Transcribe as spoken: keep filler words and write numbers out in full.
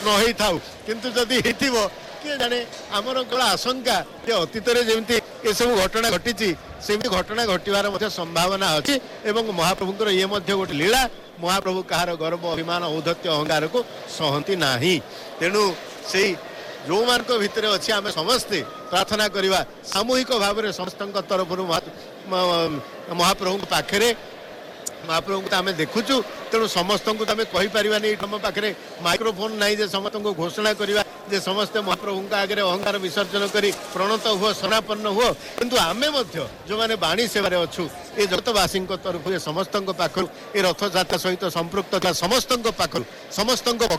न होई थाउ किंतु जदि हेतिबो किए जाने आमर केवल आशंका जे अतीत जमी ये सब घटना घटी सेमती घटना घटवार संभावना अच्छी एवं महाप्रभुंर ये गोटे लीला महाप्रभु कहार गर्व अभिमान औद्धत्य अहंगार को सहती ना तेणु से जो मान भितर अच्छे आम समस्ते प्रार्थना करवा सामूहिक भाव में समस्त तरफ महाप्रभु पाखे महाप्रभु को आम देखुचु तेणु समस्त को आम कहीपर तुम पाखे माइक्रोफोन ना जे समस्त को घोषणा करवा जे समस्ते महाप्रभु आगे अहंकार विसर्जन करी प्रणत हुआ सनापन्न हुआ किंतु आमे जो मैंने बाणी सेवार अच्छु ये जगतवासी तरफ ये समस्त पाखु ये रथयात्रा सहित संपृक्त समस्त पाखु समस्त